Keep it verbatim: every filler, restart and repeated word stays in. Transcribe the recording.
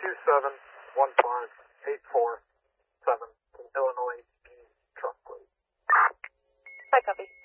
two seven one five eight four seven, Illinois truck, please. Hi, copy.